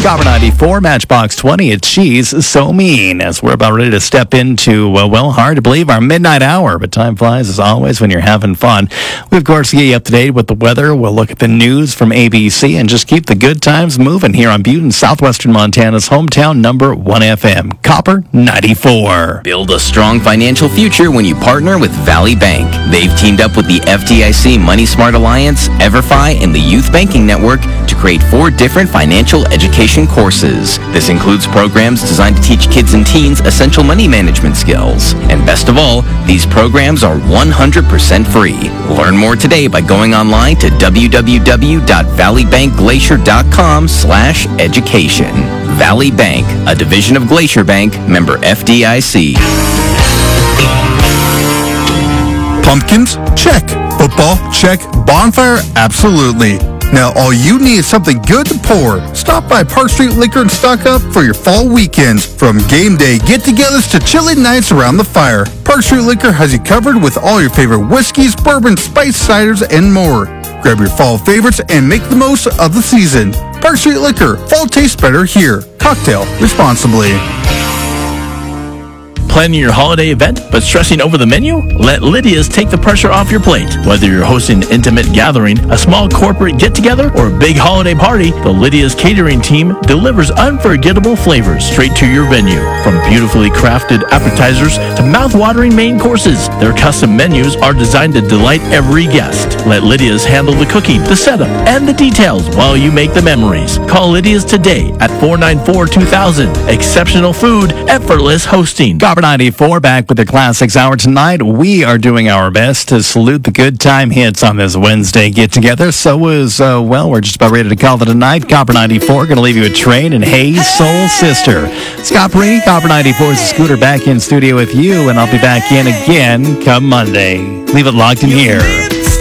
Copper 94, Matchbox 20, it's She's So Mean, as we're about ready to step into, hard to believe, our midnight hour. But time flies, as always, when you're having fun. We, of course, get you up to date with the weather. We'll look at the news from ABC and just keep the good times moving here on Butte, southwestern Montana's hometown number 1 FM, Copper 94. Build a strong financial future when you partner with Valley Bank. They've teamed up with the FDIC Money Smart Alliance, EverFi, and the Youth Banking Network to create 4 different financial education courses. This includes programs designed to teach kids and teens essential money management skills. And best of all, these programs are 100% free. Learn more today by going online to www.valleybankglacier.com/education. Valley Bank, a division of Glacier Bank, member FDIC. Pumpkins? Check. Football? Check. Bonfire? Absolutely. Now all you need is something good to pour. Stop by Park Street Liquor and stock up for your fall weekends. From game day get-togethers to chilly nights around the fire, Park Street Liquor has you covered with all your favorite whiskeys, bourbon, spice ciders, and more. Grab your fall favorites and make the most of the season. Park Street Liquor. Fall tastes better here. Cocktail responsibly. Planning your holiday event but stressing over the menu? Let Lydia's take the pressure off your plate. Whether you're hosting an intimate gathering, a small corporate get-together, or a big holiday party, the Lydia's catering team delivers unforgettable flavors straight to your venue. From beautifully crafted appetizers to mouth-watering main courses, their custom menus are designed to delight every guest. Let Lydia's handle the cooking, the setup, and the details while you make the memories. Call Lydia's today at 494-2000. Exceptional food, effortless hosting. Copper 94 back with the Classics Hour tonight. We are doing our best to salute the good time hits on this Wednesday get-together. So we're just about ready to call it a night. Copper 94 going to leave you with Train and Hey Soul Sister. Scott Perini, Copper 94's Scooter back in studio with you, and I'll be back in again come Monday. Leave it locked in here.